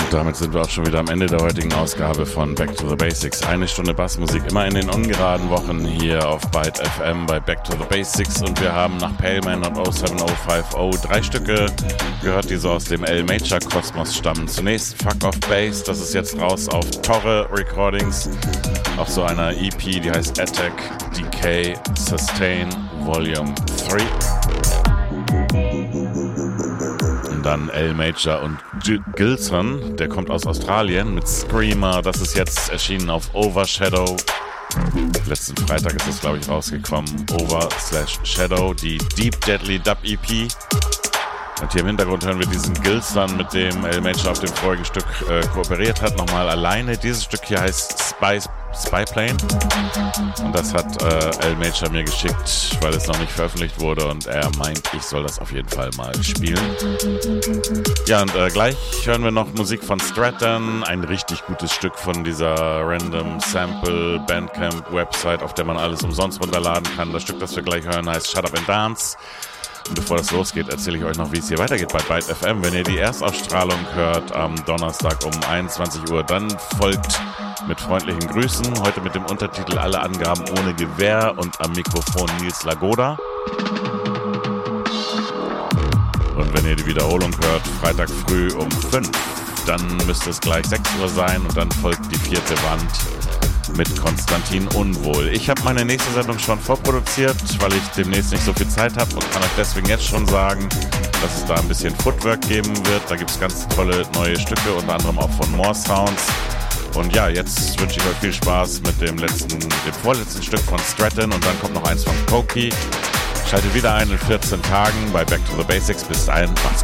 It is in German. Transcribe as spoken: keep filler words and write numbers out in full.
Damit sind wir auch schon wieder am Ende der heutigen Ausgabe von Back to the Basics. Eine Stunde Bassmusik immer in den ungeraden Wochen hier auf Byte F M bei Back to the Basics. Und wir haben nach Paleman und oh sieben oh fünf oh drei Stücke gehört, die so aus dem L-Major-Kosmos stammen. Zunächst Fuck Off Bass, das ist jetzt raus auf Torre Recordings. Auf so einer E P, die heißt Attack, Decay, Sustain, Volume drei. Dann L-Major und Gilson, der kommt aus Australien mit Screamer, das ist jetzt erschienen auf Overshadow. Letzten Freitag ist das, glaube ich, rausgekommen. Over slash Shadow, die Deep Deadly Dub E P. Und hier im Hintergrund hören wir diesen Gilson, mit dem L-Major auf dem vorigen Stück äh, kooperiert hat, nochmal alleine. Dieses Stück hier heißt Spy, Spyplane. Und das hat äh, L-Major mir geschickt, weil es noch nicht veröffentlicht wurde und er meint, ich soll das auf jeden Fall mal spielen. Ja, und äh, gleich hören wir noch Musik von Stratton, ein richtig gutes Stück von dieser Random Sample Bandcamp Website, auf der man alles umsonst runterladen kann. Das Stück, das wir gleich hören, heißt Shut Up and Dance. Und bevor das losgeht, erzähle ich euch noch, wie es hier weitergeht bei Byte F M. Wenn ihr die Erstausstrahlung hört am Donnerstag um einundzwanzig Uhr, dann folgt mit freundlichen Grüßen, heute mit dem Untertitel Alle Angaben ohne Gewähr und am Mikrofon Nils Lagoda. Und wenn ihr die Wiederholung hört, Freitag früh um fünf, dann müsste es gleich sechs Uhr sein und dann folgt die vierte Wand mit Konstantin Unwohl. Ich habe meine nächste Sendung schon vorproduziert, weil ich demnächst nicht so viel Zeit habe und kann euch deswegen jetzt schon sagen, dass es da ein bisschen Footwork geben wird. Da gibt es ganz tolle neue Stücke, unter anderem auch von More Sounds. Und ja, jetzt wünsche ich euch viel Spaß mit dem letzten, dem vorletzten Stück von Stratton und dann kommt noch eins von Pokey. Schaltet wieder ein in vierzehn Tagen bei Back to the Basics. Bis dahin, macht's